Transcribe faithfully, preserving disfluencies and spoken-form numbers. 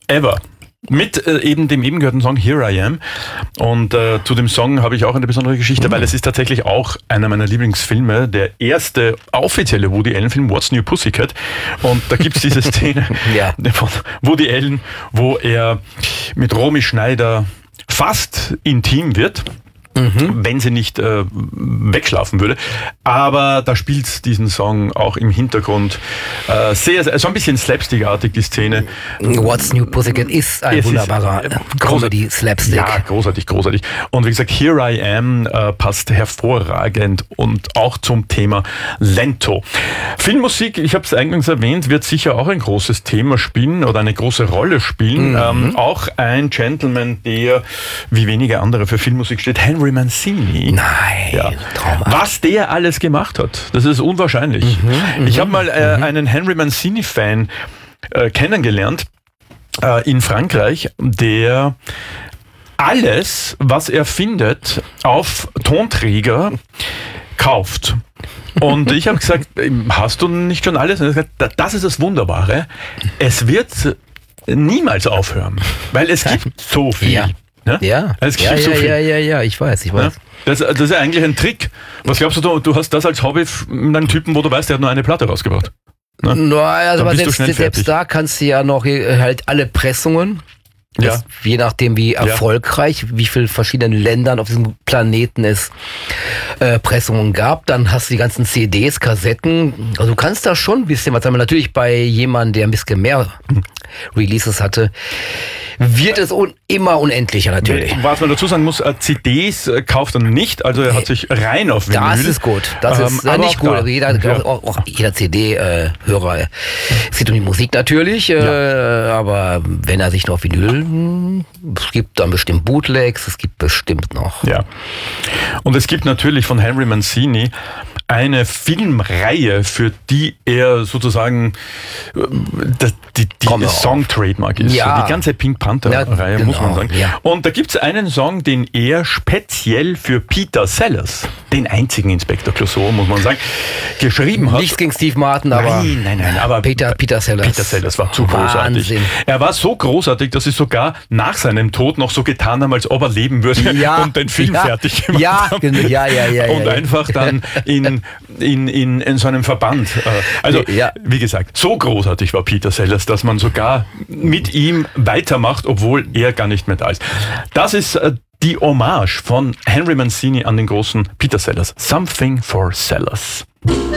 Ever. Mit äh, eben dem eben gehörten Song Here I Am. Und äh, zu dem Song habe ich auch eine besondere Geschichte, mhm. weil es ist tatsächlich auch einer meiner Lieblingsfilme, der erste offizielle Woody Allen-Film, What's New Pussycat. Und da gibt's diese Szene ja. von Woody Allen, wo er mit Romy Schneider fast intim wird. Mhm. Wenn sie nicht äh, wegschlafen würde. Aber da spielt diesen Song auch im Hintergrund äh, sehr, sehr, so ein bisschen slapstickartig, die Szene. What's New Pussycat ist ein es wunderbarer ist, äh, Comedy-Slapstick. Ja, großartig, großartig. Und wie gesagt, Here I Am äh, passt hervorragend und auch zum Thema Lento. Filmmusik, ich habe es eingangs erwähnt, wird sicher auch ein großes Thema spielen oder eine große Rolle spielen. Mhm. Ähm, auch ein Gentleman, der wie wenige andere für Filmmusik steht, Henry Mancini. Nein, ja. Was der alles gemacht hat, das ist unwahrscheinlich. Mhm, ich habe mal äh, mhm. einen Henry Mancini-Fan äh, kennengelernt äh, in Frankreich, der alles, was er findet, auf Tonträger kauft. Und ich habe gesagt, hast du nicht schon alles? Und er hat gesagt, das ist das Wunderbare. Es wird niemals aufhören, weil es gibt so viel. Ja. Ja, ja, es gibt ja, so viel. ja, ja, ja, ich weiß, ich weiß. Das, das ist ja eigentlich ein Trick. Was glaubst du, du, du hast das als Hobby mit einem Typen, wo du weißt, der hat nur eine Platte rausgebracht? Ne? No, also aber selbst, selbst da kannst du ja noch halt alle Pressungen, ja. das, je nachdem wie erfolgreich, ja. wie viel verschiedenen Ländern auf diesem Planeten es äh, Pressungen gab, dann hast du die ganzen C Ds, Kassetten, also du kannst da schon ein bisschen was haben. Natürlich bei jemandem, der ein bisschen mehr Releases hatte, wird es un- immer unendlicher natürlich. Was man dazu sagen muss, C Ds kauft er nicht, also er hat sich rein auf Vinyl. Das ist gut, das ist ähm, nicht gut. Also jeder, ja. auch, auch jeder C D-Hörer, äh, es geht um die Musik natürlich, äh, ja. aber wenn er sich noch auf Vinyl, es gibt dann bestimmt Bootlegs, es gibt bestimmt noch. Ja. Und es gibt natürlich von Henry Mancini eine Filmreihe, für die er sozusagen die, die Song-Trademark ist. Ja. Die ganze Pink Panther-Reihe, ja, genau, muss man sagen. Ja. Und da gibt es einen Song, den er speziell für Peter Sellers, den einzigen Inspektor Clouseau, muss man sagen, geschrieben hat. Nichts gegen Steve Martin, aber, nein, nein, nein, aber Peter, Peter Sellers. Peter Sellers war zu Wahnsinn. großartig. Er war so großartig, dass sie sogar nach seinem Tod noch so getan haben, als ob er leben würde ja. und den Film ja. fertig gemacht ja. haben. Ja, ja, ja, ja. Und ja, einfach dann in In, in, in so einem Verband. Also, ja. wie gesagt, so großartig war Peter Sellers, dass man sogar mit ihm weitermacht, obwohl er gar nicht mehr da ist. Das ist die Hommage von Henry Mancini an den großen Peter Sellers. Something for Sellers.